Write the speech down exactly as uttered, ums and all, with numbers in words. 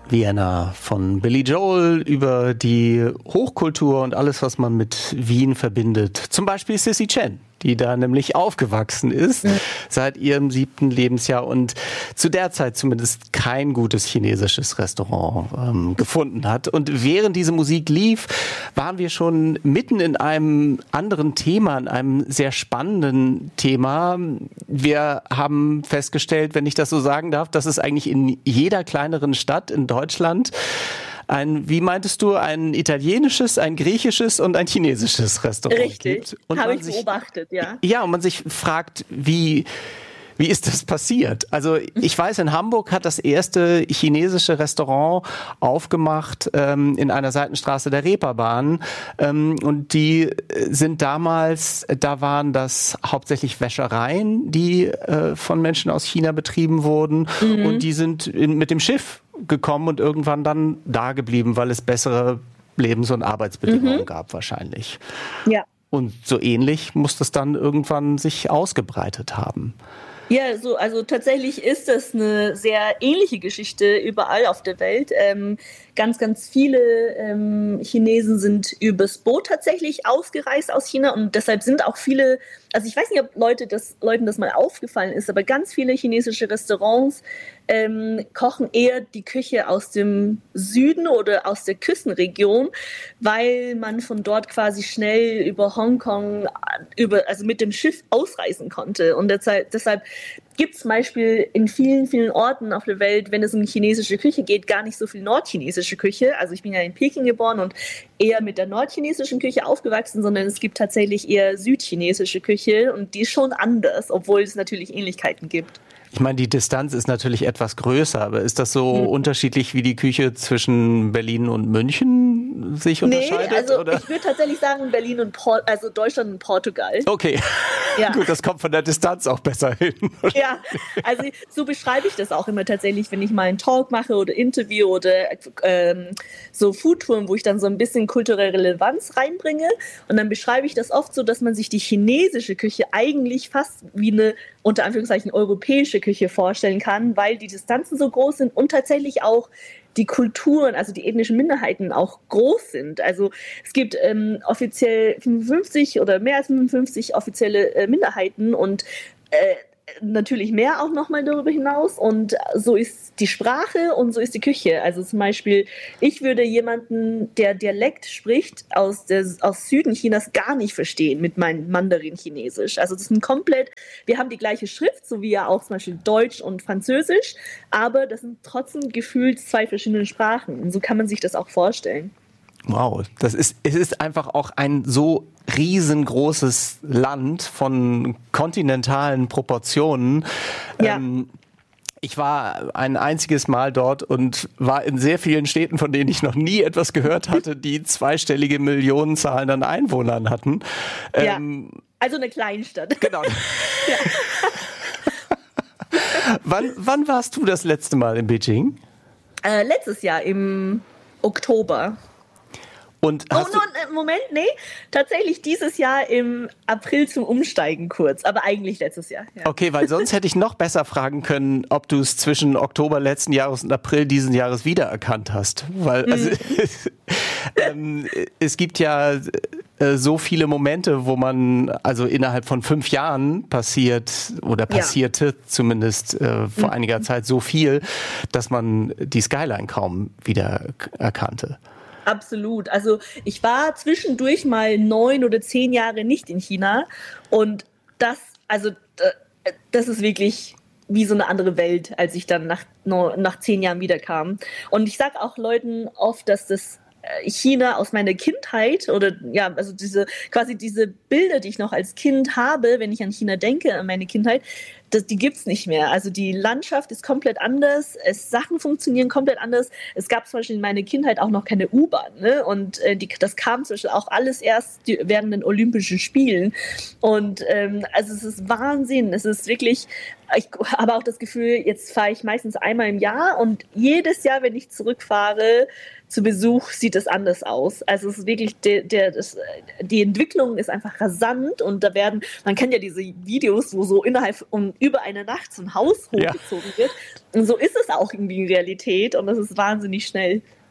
Vienna, von Billy Joel über die Hochkultur und alles, was man mit Wien verbindet. Zum Beispiel Sissy Chen, die da nämlich aufgewachsen ist, mhm. seit ihrem siebten Lebensjahr und zu der Zeit zumindest kein gutes chinesisches Restaurant ähm, gefunden hat. Und während diese Musik lief, waren wir schon mitten in einem anderen Thema, in einem sehr spannenden Thema. Wir haben festgestellt, wenn ich das so sagen darf, dass es eigentlich in jeder kleineren Stadt in Deutschland ein, wie meintest du, ein italienisches, ein griechisches und ein chinesisches Restaurant Richtig, gibt. Richtig, habe ich sich, beobachtet, ja. Ja, und man sich fragt, wie, wie ist das passiert? Also ich weiß, in Hamburg hat das erste chinesische Restaurant aufgemacht ähm, in einer Seitenstraße der Reeperbahn. Ähm, und die sind damals, da waren das hauptsächlich Wäschereien, die äh, von Menschen aus China betrieben wurden. Mhm. Und die sind in, mit dem Schiff gekommen und irgendwann dann da geblieben, weil es bessere Lebens- und Arbeitsbedingungen mhm. gab wahrscheinlich. Ja. Und so ähnlich muss das dann irgendwann sich ausgebreitet haben. Ja, so, also tatsächlich ist das eine sehr ähnliche Geschichte überall auf der Welt. Ähm, ganz, ganz viele ähm, Chinesen sind übers Boot tatsächlich ausgereist aus China und deshalb sind auch viele, also ich weiß nicht, ob Leute das, Leuten das mal aufgefallen ist, aber ganz viele chinesische Restaurants ähm, kochen eher die Küche aus dem Süden oder aus der Küstenregion, weil man von dort quasi schnell über Hongkong, über, also mit dem Schiff ausreisen konnte. Und deshalb, deshalb gibt es zum Beispiel in vielen, vielen Orten auf der Welt, wenn es um chinesische Küche geht, gar nicht so viel nordchinesische Küche. Also ich bin ja in Peking geboren und eher mit der nordchinesischen Küche aufgewachsen, sondern es gibt tatsächlich eher südchinesische Küche und die ist schon anders, obwohl es natürlich Ähnlichkeiten gibt. Ich meine, die Distanz ist natürlich etwas größer, aber ist das so mhm. unterschiedlich, wie die Küche zwischen Berlin und München sich unterscheidet? Nee, also oder? Ich würde tatsächlich sagen Berlin und Port- also Deutschland und Portugal. Okay, ja. Gut, das kommt von der Distanz auch besser hin. Ja, also so beschreibe ich das auch immer tatsächlich, wenn ich mal einen Talk mache oder Interview oder ähm, so Foodtouren, wo ich dann so ein bisschen kulturelle Relevanz reinbringe und dann beschreibe ich das oft so, dass man sich die chinesische Küche eigentlich fast wie eine unter Anführungszeichen europäische Küche vorstellen kann, weil die Distanzen so groß sind und tatsächlich auch die Kulturen, also die ethnischen Minderheiten auch groß sind. Also es gibt ähm, offiziell fünfundfünfzig oder mehr als fünfundfünfzig offizielle äh, Minderheiten und äh, natürlich mehr auch nochmal darüber hinaus und so ist die Sprache und so ist die Küche. Also zum Beispiel, ich würde jemanden, der Dialekt spricht aus, der, aus Süden Chinas gar nicht verstehen mit meinem Mandarin-Chinesisch. Also das sind komplett, wir haben die gleiche Schrift, so wie ja auch zum Beispiel Deutsch und Französisch, aber das sind trotzdem gefühlt zwei verschiedene Sprachen und so kann man sich das auch vorstellen. Wow, das ist, es ist einfach auch ein so riesengroßes Land von kontinentalen Proportionen. Ja. Ähm, ich war ein einziges Mal dort und war in sehr vielen Städten, von denen ich noch nie etwas gehört hatte, die zweistellige Millionenzahlen an Einwohnern hatten. Ja, ähm, also eine Kleinstadt. Genau. Ja. wann, wann warst du das letzte Mal in Beijing? Äh, letztes Jahr im Oktober. Und oh, no, Moment, nee, tatsächlich dieses Jahr im April zum Umsteigen kurz, aber eigentlich letztes Jahr. Ja. Okay, weil sonst hätte ich noch besser fragen können, ob du es zwischen Oktober letzten Jahres und April diesen Jahres wiedererkannt hast. Weil also, ähm, es gibt ja äh, so viele Momente, wo man also innerhalb von fünf Jahren passiert oder passierte ja. zumindest äh, vor mhm. einiger Zeit so viel, dass man die Skyline kaum wieder erkannte. Absolut. Also ich war zwischendurch mal neun oder zehn Jahre nicht in China und das, also das ist wirklich wie so eine andere Welt, als ich dann nach, nach zehn Jahren wiederkam. Und ich sage auch Leuten oft, dass das China aus meiner Kindheit oder ja, also diese quasi diese Bilder, die ich noch als Kind habe, wenn ich an China denke, an meine Kindheit, das, die gibt's nicht mehr. Also die Landschaft ist komplett anders, es, Sachen funktionieren komplett anders. Es gab zum Beispiel in meiner Kindheit auch noch keine U-Bahn, ne? Und äh, die, das kam zum Beispiel auch alles erst die, während den Olympischen Spielen. Und ähm, also es ist Wahnsinn. Es ist wirklich, ich habe auch das Gefühl, jetzt fahre ich meistens einmal im Jahr und jedes Jahr, wenn ich zurückfahre, zu Besuch sieht es anders aus. Also es ist wirklich, der, der, das, die Entwicklung ist einfach rasant und da werden, man kennt ja diese Videos, wo so innerhalb von über eine Nacht so ein Haus hochgezogen ja. wird. Und so ist es auch irgendwie in Realität und das ist wahnsinnig schnell.